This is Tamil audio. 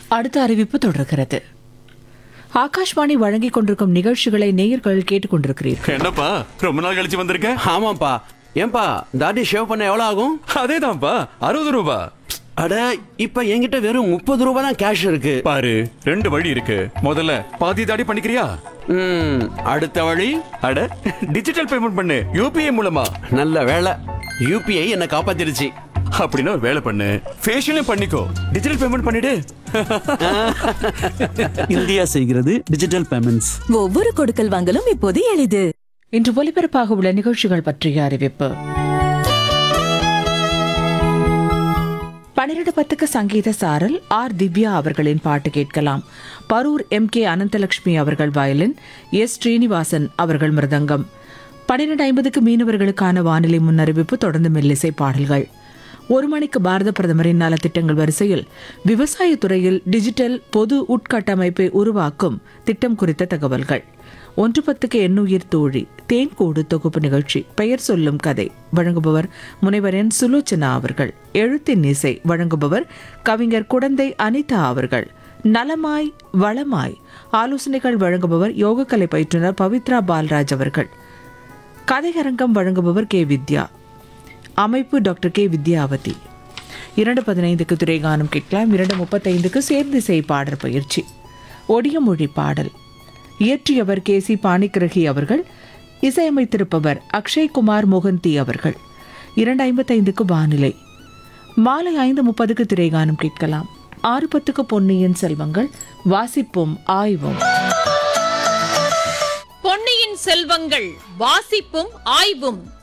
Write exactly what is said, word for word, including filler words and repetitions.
அடுத்த அறிவிப்பு தொடர்கிறது. ஆகாஷ்வாணி வழங்கிக் கொண்டிருக்கும் நிகழ்ச்சிகளை நேயர்கள் கேட்டுக் கொண்டிருக்கிறீர்கள். என்னப்பா ரொம்ப நாள் கழிச்சு வந்திருக்க? ஆமாப்பா. ஏன்பா தாடி ஷேவ் பண்ண எவ்வளவு ஆகும்? அதேதான்ப்பா, அறுபது ரூபா. அட, இப்ப என்கிட்ட வெறும் முப்பது ரூபாய் தான் கேஷ் இருக்கு. பாரு, ரெண்டு வழி இருக்கு. முதல்ல பாதி தாடி பண்ணிக்கிறியா? ம், அடுத்த வழி? அட, டிஜிட்டல் பேமெண்ட் பண்ணு, யூபிஐ மூலமா. நல்ல வேலை, யூபிஐ என்ன காப்பாத்திருச்சு. அப்படின்னா ஒரு வேலை பண்ணு, ஃபேஷியலும் பண்ணிக்கோ, டிஜிட்டல் பேமெண்ட் பண்ணிடு. இந்தியா செய்கிறது டிஜிட்டல் பேமெண்ட்ஸ். ஒவ்வொரு கொடுக்கல் வாங்கலும் இப்போது எளிது. இன்று ஒலிபரப்பாக உள்ள நிகழ்ச்சிகள் பற்றிய அறிவிப்பு. பன்னிரண்டு பத்துக்கு சங்கீத சாரல் ஆர் திவ்யா அவர்களின் பாட்டு கேட்கலாம். பரூர் எம் கே அனந்தலட்சுமி அவர்கள் வயலின், எஸ் ஸ்ரீனிவாசன் அவர்கள் மிருதங்கம். பன்னிரண்டு ஐம்பதுக்கு மீனவர்களுக்கான வானிலை முன்னறிவிப்பு, தொடர்ந்து மெல்லிசை பாடல்கள். ஒரு மணிக்கு பாரத பிரதமரின் நலத்திட்டங்கள் வரிசையில் விவசாயத்துறையில் டிஜிட்டல் பொது உட்கட்டமைப்பை உருவாக்கும் திட்டம் குறித்த தகவல்கள். ஒன்று பத்துக்கு எண்ணுயிர் தோழி தேன்கூடு தொகுப்பு நிகழ்ச்சி, பெயர் சொல்லும் கதை, வழங்குபவர் முனைவர் என் சுலோச்சனா அவர்கள். எழுத்தின் இசை, வழங்குபவர் கவிஞர் குடந்தை அனிதா அவர்கள். நலமாய் வளமாய் ஆலோசனைகள், வழங்குபவர் யோகக்கலை பயிற்றுனர் பவித்ரா பால்ராஜ் அவர்கள். கதையரங்கம், வழங்குபவர் கே வித்யா. அமைப்பு டாக்டர் கே வித்யாவதி. இரண்டு பதினைந்துக்கு திரைகானம் கேட்கலாம். இரண்டு முப்பத்தைந்துக்கு சேர்ந்திசை பாடற் பயிற்சி, ஒடிய மொழி பாடல். இயற்றியவர் கே சி பாணிக்கிரகி அவர்கள். இசையமைத்திருப்பவர் அக்ஷய்குமார் மோகந்தி அவர்கள். இரண்டு ஐம்பத்தைந்துக்கு வானிலை. மாலை ஐந்து முப்பதுக்கு திரைகானம் கேட்கலாம். ஆறு பத்துக்கு பொன்னியின் செல்வங்கள், வாசிப்பும் ஆய்வும். பொன்னியின் செல்வங்கள் வாசிப்பும் ஆய்வும்